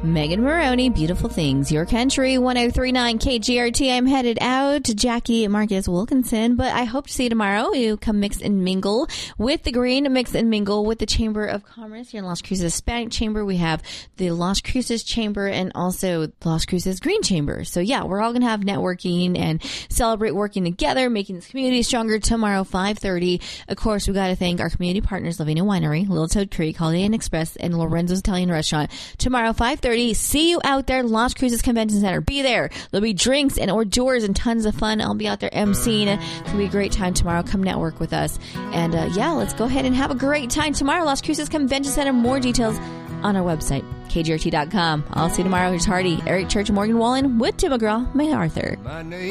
Megan Maroney, Beautiful Things, Your Country, 1039 KGRT. I'm headed out to Jackie Marcus Wilkinson, but I hope to see you tomorrow. You come mix and mingle with the Green, mix and mingle with the Chamber of Commerce here in Las Cruces Hispanic Chamber. We have the Las Cruces Chamber and also the Las Cruces Green Chamber. So yeah, we're all going to have networking and celebrate working together, making this community stronger tomorrow, 5:30. Of course, we got to thank our community partners, Lavina Winery, Little Toad Creek, Holiday Inn Express, and Lorenzo's Italian Restaurant. Tomorrow, 5:30. See you out there, Las Cruces Convention Center. Be there. There'll be drinks and hors d'oeuvres and tons of fun. I'll be out there emceeing. It's going to be a great time tomorrow. Come network with us. And yeah, let's go ahead and have a great time tomorrow, Las Cruces Convention Center. More details on our website, kgrt.com. I'll see you tomorrow. Here's Hardy, Eric Church, and Morgan Wallen with Tim McGraw, May Arthur.